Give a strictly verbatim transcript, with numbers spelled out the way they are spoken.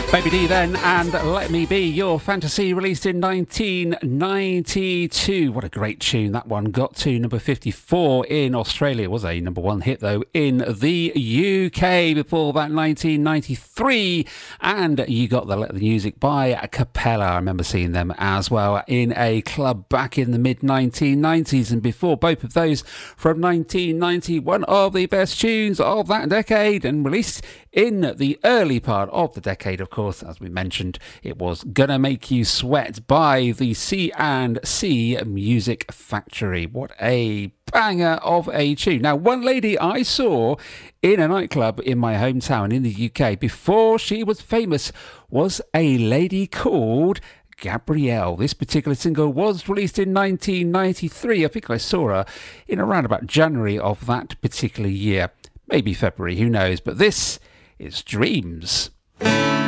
Baby D then, and Let Me Be Your Fantasy, released in nineteen ninety-two. What a great tune that one. Got to number fifty-four in Australia. It was a number one hit, though, in the U K before that, nineteen ninety-three. And you got the Let the Music by a cappella. I remember seeing them as well in a club back in the mid nineteen nineties. And before both of those from nineteen ninety, one of the best tunes of that decade, and released in the early part of the decade, of course, as we mentioned, it was Gonna Make You Sweat by the C and C Music Factory. What a banger of a tune. Now, one lady I saw in a nightclub in my hometown in the U K before she was famous was a lady called Gabrielle. This particular single was released in nineteen ninety-three. I think I saw her in around about January of that particular year. Maybe February, who knows? But this is Dreams.